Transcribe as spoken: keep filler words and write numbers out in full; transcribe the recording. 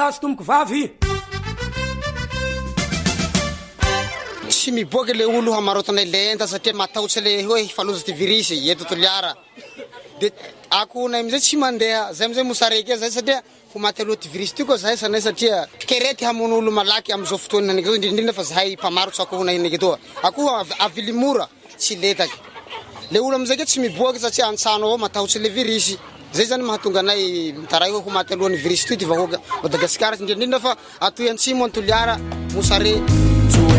azy tomoko vavy. Tsy miboaky le olo hamarotana lenta satria matahotsy le hoe faloza ty virus eto Toliara. De ako na amizay tsy mandeha, zay amizay mosareky zay satria ho maty aloha ty virus ty koa zahay sanay satria kerety hamono olo malaky amizao fotoana nake indrindra fa zahay mpamarotsy ako na nake toa. Ako avily mora tsy letaky. Le olo amizay ke tsy miboaky satria antsano ao matahotsy le virus. Zay zany mahatonga anay mitaray hoe ho maty alohan'ny virus ty ty vahoaka Madagasikara indrindra fa atoy antsimo Toliara, Mosare